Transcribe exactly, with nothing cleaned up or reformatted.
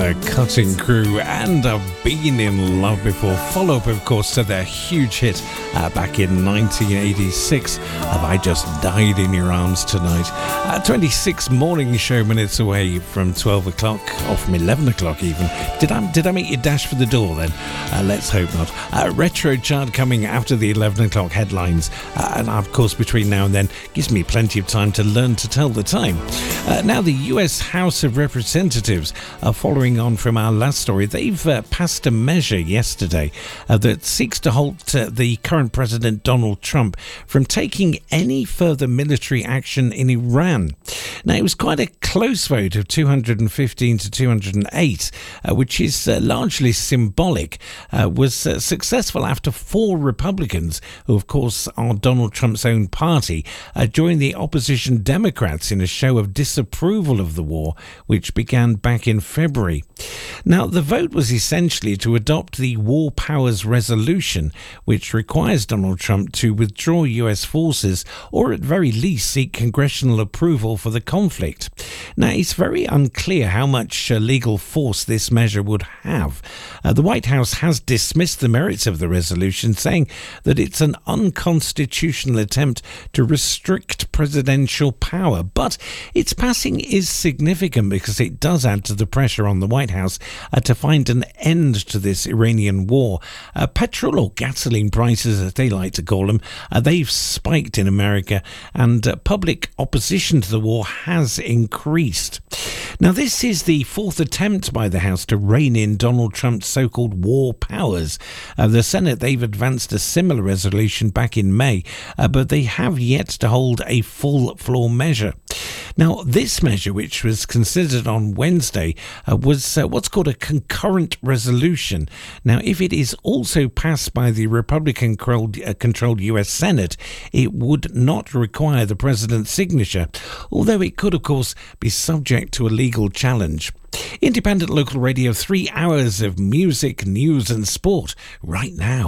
uh, Cutting Crew and uh, Been in Love Before. Follow up, of course, to their huge hit uh, back in nineteen eighty-six of I Just Died in Your Arms Tonight. Uh, twenty-six morning show minutes away from twelve o'clock, or from eleven o'clock even. Did I, did I make you dash for the door then? Uh, let's hope not. Uh, retro chart coming after the eleven o'clock headlines. Uh, and of course, between now and then, gives me plenty of time to learn to tell the time. Uh, now, the U S House of Representatives, uh, following on from our last story, they've uh, passed a measure yesterday uh, that seeks to halt uh, the current President Donald Trump from taking any further military action in Iran. Now, it was quite a close vote of two hundred fifteen to two hundred eight, uh, which is uh, largely symbolic, uh, was uh, successful after four Republicans, who of course are Donald Trump's own party, uh, joined the opposition Democrats in a show of disapproval of the war, which began back in February. Now, the vote was essentially to adopt the War Powers Resolution, which requires Donald Trump to withdraw U S forces or at very least seek congressional approval for the conflict. Now, it's very unclear how much uh, legal force this measure would have. Uh, the White House has dismissed the merits of the resolution, saying that it's an unconstitutional attempt to restrict presidential power. But its passing is significant because it does add to the pressure on the White House uh, to find an end to this Iranian war. Uh, petrol or gasoline prices, as they like to call them, uh, they've spiked in America, and uh, public opposition to the war has increased. Now, this is the fourth attempt by the House to rein in Donald Trump's so-called war powers. Uh, the Senate, they've advanced a similar resolution back in May, uh, but they have yet to hold a full floor measure. Now, this measure, which was considered on Wednesday, uh, was uh, what's called a concurrent resolution. Now, if it is also passed by the Republican-controlled uh, controlled U S Senate, it would not require the president's signature, although it could, of course, be subject to a legal challenge. Independent local radio, three hours of music, news and sport right now.